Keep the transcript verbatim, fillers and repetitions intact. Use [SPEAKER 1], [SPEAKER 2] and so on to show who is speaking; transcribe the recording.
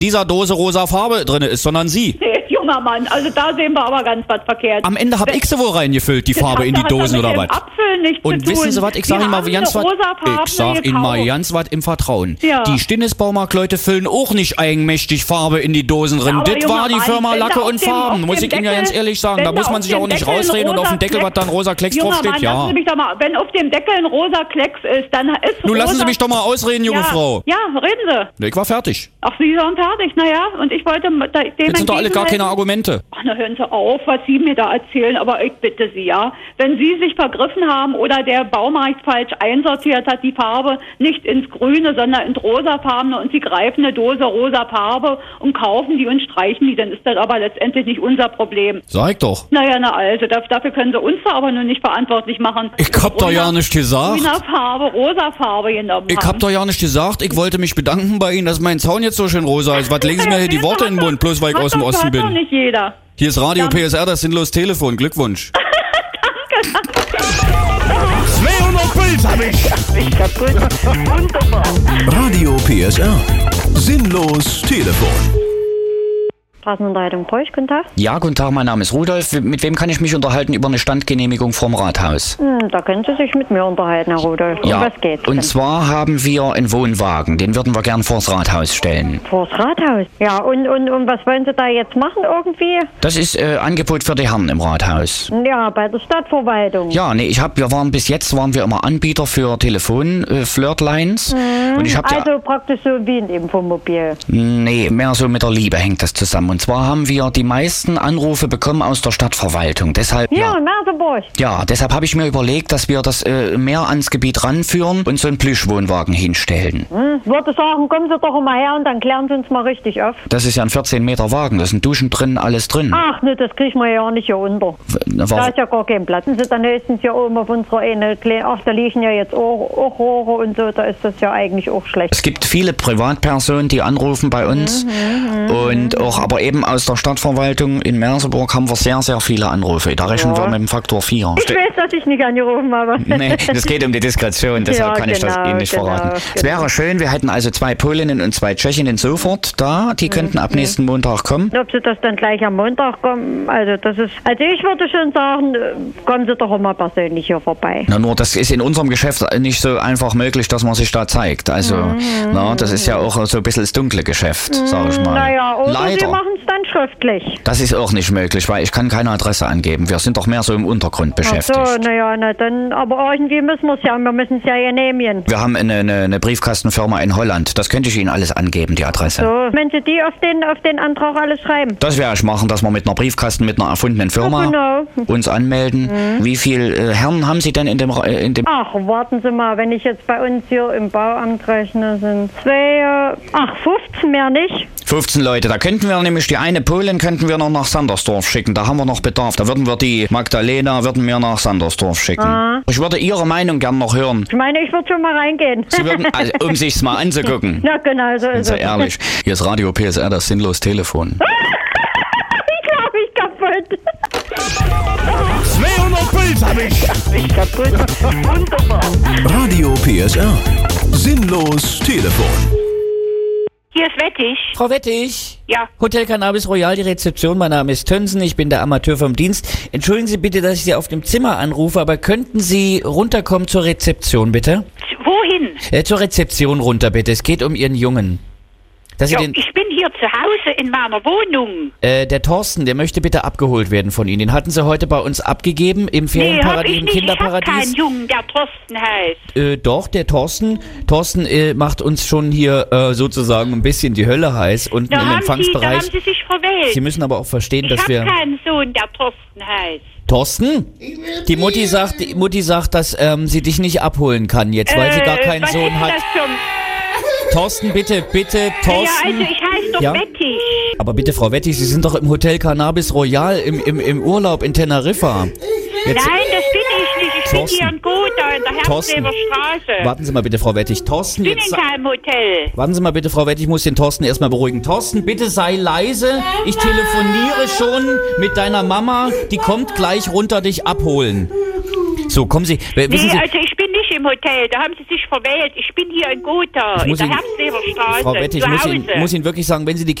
[SPEAKER 1] dieser Dose rosa Farbe drin ist, sondern Sie.
[SPEAKER 2] Nee, junger Mann, also da sehen wir aber ganz was verkehrt.
[SPEAKER 1] Am Ende habe ich sie wohl reingefüllt, die Farbe in die Dosen oder was?
[SPEAKER 2] Apfel nichts
[SPEAKER 1] Und
[SPEAKER 2] zu tun.
[SPEAKER 1] wissen Sie was, ich sag
[SPEAKER 2] Wir
[SPEAKER 1] Ihnen mal
[SPEAKER 2] haben
[SPEAKER 1] ganz
[SPEAKER 2] eine
[SPEAKER 1] was,
[SPEAKER 2] rosafarbene
[SPEAKER 1] ich sag Ihnen mal
[SPEAKER 2] gekauft.
[SPEAKER 1] ganz was im Vertrauen.
[SPEAKER 2] Ja.
[SPEAKER 1] Die Stinnesbaumarkt-Leute füllen auch nicht eigenmächtig Farbe in die Dosen drin.
[SPEAKER 2] Aber
[SPEAKER 1] das
[SPEAKER 2] junger
[SPEAKER 1] war die
[SPEAKER 2] Mann,
[SPEAKER 1] Firma
[SPEAKER 2] wenn
[SPEAKER 1] Lacke
[SPEAKER 2] da auf
[SPEAKER 1] und
[SPEAKER 2] dem-
[SPEAKER 1] Farben,
[SPEAKER 2] auf
[SPEAKER 1] muss
[SPEAKER 2] dem
[SPEAKER 1] ich Ihnen ja
[SPEAKER 2] Deckel-
[SPEAKER 1] ganz ehrlich sagen.
[SPEAKER 2] wenn
[SPEAKER 1] Da
[SPEAKER 2] da
[SPEAKER 1] muss man
[SPEAKER 2] auf
[SPEAKER 1] sich auch
[SPEAKER 2] dem
[SPEAKER 1] nicht
[SPEAKER 2] Deckel ein
[SPEAKER 1] rausreden und auf dem
[SPEAKER 2] rosa
[SPEAKER 1] Deckel, was
[SPEAKER 2] Fleck-
[SPEAKER 1] dann rosa Klecks
[SPEAKER 2] Junger
[SPEAKER 1] draufsteht,
[SPEAKER 2] Mann,
[SPEAKER 1] ja.
[SPEAKER 2] lassen Sie mich doch mal, wenn auf dem Deckel ein rosa Klecks ist, dann ist
[SPEAKER 1] Nun
[SPEAKER 2] rosa...
[SPEAKER 1] lassen Sie mich doch mal ausreden, junge
[SPEAKER 2] ja,
[SPEAKER 1] Frau.
[SPEAKER 2] Ja, reden Sie.
[SPEAKER 1] Ich war fertig.
[SPEAKER 2] Ach, Sie sind fertig, naja, und ich wollte dem
[SPEAKER 1] Jetzt sind doch alle gar keine
[SPEAKER 2] entgegenhalten-
[SPEAKER 1] Argumente.
[SPEAKER 2] Ach, na hören Sie auf, was Sie mir da erzählen, aber ich bitte Sie, ja. Wenn Sie sich vergriffen haben oder der Baumarkt falsch einsortiert hat, die Farbe nicht ins Grüne, sondern ins Rosafarbene und Sie greifen eine Dose rosa Farbe und kaufen die und streichen die, dann ist das aber letztendlich nicht unser Problem.
[SPEAKER 1] Sag ich doch.
[SPEAKER 2] Naja, na also, da- dafür können Sie uns da aber nur nicht verantwortlich machen.
[SPEAKER 1] Ich hab doch ja nicht gesagt.
[SPEAKER 2] Grüner Farbe, rosa Farbe genommen
[SPEAKER 1] Ich hab doch ja nicht gesagt, ich wollte mich bedanken bei Ihnen, dass mein Zaun jetzt so schön rosa ist. Was legen Sie mir hier die Worte in den Mund, bloß weil ich
[SPEAKER 2] Hat
[SPEAKER 1] aus dem
[SPEAKER 2] doch-
[SPEAKER 1] Osten
[SPEAKER 2] hat doch
[SPEAKER 1] bin?
[SPEAKER 2] nicht jeder.
[SPEAKER 1] Hier ist Radio
[SPEAKER 2] Ja.
[SPEAKER 1] P S R, das sinnlos Telefon. Glückwunsch.
[SPEAKER 3] zweihundert Puls hab ich.
[SPEAKER 4] Ich kaputt. Wunderbar.
[SPEAKER 3] Radio P S R. Sinnlos Telefon.
[SPEAKER 4] Straßenunterhaltung Preuß, guten Tag.
[SPEAKER 1] Ja, guten Tag, mein Name ist Rudolf. Mit wem kann ich mich unterhalten über eine Standgenehmigung vom Rathaus?
[SPEAKER 4] Hm, da können Sie sich mit mir unterhalten, Herr Rudolf. Um
[SPEAKER 1] Ja,
[SPEAKER 4] was geht's
[SPEAKER 1] und
[SPEAKER 4] denn?
[SPEAKER 1] zwar haben wir einen Wohnwagen, den würden wir gern vors Rathaus stellen.
[SPEAKER 4] Vors Rathaus. Ja, und, und, und was wollen Sie da jetzt machen irgendwie?
[SPEAKER 1] Das ist äh, Angebot für die Herren im Rathaus.
[SPEAKER 4] Ja, bei der Stadtverwaltung.
[SPEAKER 1] Ja, nee, ich hab, wir waren bis jetzt waren wir immer Anbieter für Telefon, äh, Flirtlines.
[SPEAKER 4] Mhm.
[SPEAKER 1] Und ich habe
[SPEAKER 4] Also praktisch so wie ein Infomobil.
[SPEAKER 1] Nee, mehr so mit der Liebe hängt das zusammen. Und zwar haben wir die meisten Anrufe bekommen aus der Stadtverwaltung. Deshalb,
[SPEAKER 4] Hier
[SPEAKER 1] ja,
[SPEAKER 4] in Merseburg.
[SPEAKER 1] ja, deshalb habe ich mir überlegt, dass wir das äh, mehr ans Gebiet ranführen und so einen Plüschwohnwagen hinstellen.
[SPEAKER 4] Hm, würde sagen, kommen Sie doch mal her und dann klären Sie uns mal richtig auf.
[SPEAKER 1] Das ist ja ein vierzehn Meter Wagen, da sind Duschen drin, alles drin.
[SPEAKER 4] Ach, ne, das kriegen wir ja nicht hier unter.
[SPEAKER 1] Na,
[SPEAKER 4] Da
[SPEAKER 1] war,
[SPEAKER 4] ist ja gar kein Platz. Und Sie dann höchstens hier oben auf unserer eine kleine, ach, da liegen ja jetzt auch, auch Rohre und so, da ist das ja eigentlich auch schlecht.
[SPEAKER 1] es gibt viele Privatpersonen, die anrufen bei uns und auch aber eben aus der Stadtverwaltung in Merseburg haben wir sehr, sehr viele Anrufe. Da rechnen
[SPEAKER 4] Ja.
[SPEAKER 1] wir mit dem Faktor vier.
[SPEAKER 4] Ich weiß, dass ich nicht angerufen habe.
[SPEAKER 1] Nee, das geht um die Diskretion, deshalb
[SPEAKER 4] Ja,
[SPEAKER 1] kann ich das
[SPEAKER 4] genau,
[SPEAKER 1] Ihnen nicht
[SPEAKER 4] genau,
[SPEAKER 1] verraten. Es
[SPEAKER 4] genau.
[SPEAKER 1] wäre schön, wir hätten also zwei Polinnen und zwei Tschechinnen sofort da, die könnten ab nächsten Montag kommen.
[SPEAKER 4] Ob Sie das dann gleich am Montag kommen, also das ist, also ich würde schon sagen, äh, kommen Sie doch immer persönlich hier vorbei.
[SPEAKER 1] Na nur, das ist in unserem Geschäft nicht so einfach möglich, dass man sich da zeigt. Also, na, das ist ja auch so ein bisschen das dunkle Geschäft, sag ich mal.
[SPEAKER 4] Naja, oder Sie
[SPEAKER 1] Leider.
[SPEAKER 4] machen es dann schriftlich.
[SPEAKER 1] Das ist auch nicht möglich, weil ich kann keine Adresse angeben. Wir sind doch mehr so im Untergrund
[SPEAKER 4] Ach
[SPEAKER 1] beschäftigt.
[SPEAKER 4] so, naja, na dann, aber irgendwie müssen wir es ja, wir müssen es ja genehmigen.
[SPEAKER 1] Wir haben eine, eine, eine Briefkastenfirma in Holland. Das könnte ich Ihnen alles angeben, die Adresse.
[SPEAKER 4] So, wenn Sie die auf den, auf den Antrag alles schreiben.
[SPEAKER 1] Das werde ich machen, dass wir mit einer Briefkasten, mit einer erfundenen Firma
[SPEAKER 4] Ja, genau.
[SPEAKER 1] uns anmelden. Wie viele äh, Herren haben Sie denn in dem... Ra- äh, in dem
[SPEAKER 4] Ach, warten Sie mal, wenn ich jetzt bei uns hier im Bauamt rechne, sind zwei, ach, fünfzehn mehr nicht.
[SPEAKER 1] fünfzehn Leute. Da könnten wir nämlich die eine Polin könnten wir noch nach Sandersdorf schicken. Da haben wir noch Bedarf. Da würden wir die Magdalena würden wir nach Sandersdorf schicken.
[SPEAKER 4] Ah.
[SPEAKER 1] Ich würde Ihre Meinung gern noch hören.
[SPEAKER 4] Ich meine, ich würde schon mal reingehen.
[SPEAKER 1] Sie würden, also, um sich's mal anzugucken.
[SPEAKER 4] Na genau, so ist
[SPEAKER 1] Sehr
[SPEAKER 4] es.
[SPEAKER 1] ehrlich. Hier ist Radio P S R, das sinnlos Telefon.
[SPEAKER 4] Ich glaube, ich kaputt.
[SPEAKER 3] zweihundert Puls hab ich.
[SPEAKER 4] Ich kaputt. Wunderbar.
[SPEAKER 3] Radio P S R. Sinnlos Telefon.
[SPEAKER 2] Hier ist Wettig.
[SPEAKER 1] Frau Wettig.
[SPEAKER 2] Ja.
[SPEAKER 1] Hotel Cannabis Royal, die Rezeption. Mein Name ist Tönsen, ich bin der Amateur vom Dienst. Entschuldigen Sie bitte, dass ich Sie auf dem Zimmer anrufe, aber könnten Sie runterkommen zur Rezeption, bitte?
[SPEAKER 2] Wohin?
[SPEAKER 1] Äh, zur Rezeption runter, bitte. Es geht um Ihren Jungen. Dass Sie
[SPEAKER 2] Ja,
[SPEAKER 1] den,
[SPEAKER 2] ich bin hier zu Hause in meiner Wohnung.
[SPEAKER 1] äh, der Thorsten, der möchte bitte abgeholt werden von Ihnen. Den hatten Sie heute bei uns abgegeben im
[SPEAKER 2] Nee, hab
[SPEAKER 1] Ferienparadies,
[SPEAKER 2] ich
[SPEAKER 1] im
[SPEAKER 2] nicht. Ich hab
[SPEAKER 1] Kinderparadies.
[SPEAKER 2] keinen Jungen, der Thorsten heißt.
[SPEAKER 1] Äh, doch, der Thorsten. Thorsten äh, macht uns schon hier äh, sozusagen ein bisschen die Hölle heiß unten
[SPEAKER 2] Da
[SPEAKER 1] im
[SPEAKER 2] haben, Sie, da
[SPEAKER 1] Empfangsbereich.
[SPEAKER 2] haben Sie sich verwählt.
[SPEAKER 1] Sie müssen aber auch verstehen,
[SPEAKER 2] Ich
[SPEAKER 1] dass
[SPEAKER 2] hab
[SPEAKER 1] wir...
[SPEAKER 2] keinen Sohn, der Thorsten heißt.
[SPEAKER 1] Thorsten? Die Mutti sagt, die Mutti sagt, dass ähm, sie dich nicht abholen kann jetzt, weil sie gar keinen
[SPEAKER 2] Äh, was
[SPEAKER 1] Sohn
[SPEAKER 2] ist
[SPEAKER 1] hat.
[SPEAKER 2] Das für ein
[SPEAKER 1] Thorsten, bitte, bitte,
[SPEAKER 2] ja,
[SPEAKER 1] Thorsten.
[SPEAKER 2] also ich heiße doch
[SPEAKER 1] Ja?
[SPEAKER 2] Wettig.
[SPEAKER 1] Aber bitte, Frau Wettig, Sie sind doch im Hotel Cannabis Royal im, im, im Urlaub in Teneriffa. Jetzt,
[SPEAKER 2] Nein, das bin ich nicht. Ich
[SPEAKER 1] Thorsten.
[SPEAKER 2] bin hier in Gotha in der
[SPEAKER 1] Thorsten.
[SPEAKER 2] Herzleber Straße.
[SPEAKER 1] warten Sie mal bitte, Frau Wettig. Thorsten,
[SPEAKER 2] Ich bin
[SPEAKER 1] jetzt...
[SPEAKER 2] in keinem Hotel.
[SPEAKER 1] Warten Sie mal bitte, Frau Wettig, ich muss den Thorsten erstmal beruhigen. Thorsten, bitte sei leise. Ich telefoniere schon mit deiner Mama. Die kommt gleich runter dich abholen. So, kommen Sie. w- Wissen
[SPEAKER 2] Nee,
[SPEAKER 1] Sie...
[SPEAKER 2] also ich bin nicht im
[SPEAKER 5] im Hotel. Da haben Sie sich verwählt. Ich bin hier in Gotha,
[SPEAKER 1] Ich
[SPEAKER 5] in
[SPEAKER 1] muss
[SPEAKER 5] der
[SPEAKER 1] Ihnen-
[SPEAKER 5] Herbstleberstraße,
[SPEAKER 1] Frau Wette, ich
[SPEAKER 5] zu
[SPEAKER 1] muss
[SPEAKER 5] Hause.
[SPEAKER 1] Ihnen, muss Ihnen wirklich sagen, wenn Sie die